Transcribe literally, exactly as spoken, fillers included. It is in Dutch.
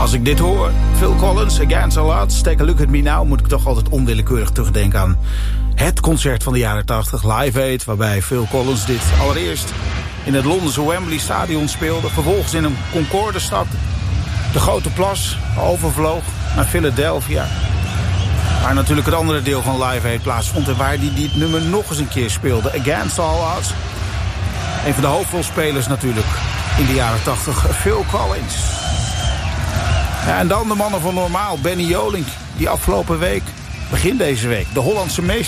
Als ik dit hoor, Phil Collins, Against All Odds, Take a Look at Me Now, moet ik toch altijd onwillekeurig terugdenken aan het concert van de jaren tachtig, Live Aid, waarbij Phil Collins dit allereerst in het Londense Wembley Stadion speelde, vervolgens in een Concorde-stad de Grote Plas overvloog naar Philadelphia, waar natuurlijk het andere deel van Live Aid plaatsvond en waar hij dit nummer nog eens een keer speelde, Against All Odds. Een van de hoofdrolspelers natuurlijk in de jaren tachtig, Phil Collins. Ja, en dan de mannen van Normaal, Benny Jolink, die afgelopen week, begin deze week, de Hollandse meester